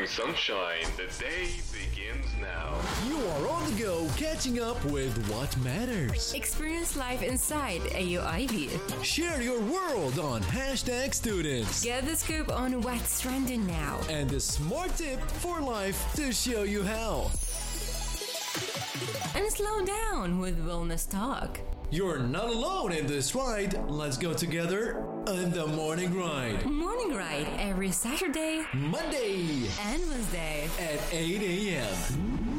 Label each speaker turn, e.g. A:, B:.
A: sunshine. The day begins now.
B: You are on the go, catching up with what matters.
C: Experience life inside AUIV.
B: Share your world on Hashtag Students.
C: Get the scoop on what's trending now.
B: And a smart tip for life to show you how.
C: And slow down with Wellness Talk.
B: You're not alone in this ride. Let's go together on the Morning Ride.
C: Morning Ride every Saturday,
B: Monday
C: and Wednesday
B: at 8 a.m.